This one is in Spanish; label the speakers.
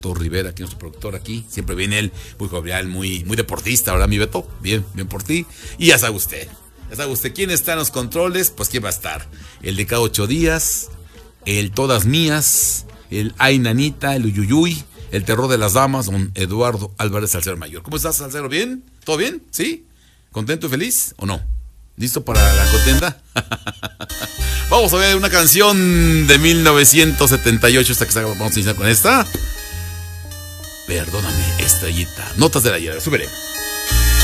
Speaker 1: Rivera, aquí nuestro productor aquí, siempre viene él, muy jovial, muy deportista, ¿verdad, mi Beto? Bien por ti. Y ya sabe usted, ¿quién está en los controles? Pues quién va a estar. El de cada 8 días, el Todas Mías, el Ay Nanita, el Uyuyuy, el Terror de las Damas, don Eduardo Álvarez Salcero Mayor. ¿Cómo estás, Salcero? ¿Bien? ¿Todo bien? ¿Sí? ¿Contento y feliz o no? ¿Listo para la contienda? Vamos a ver una canción de 1978, esta que vamos a iniciar con esta. Perdóname, estrellita. Notas de la ayer. Súbele.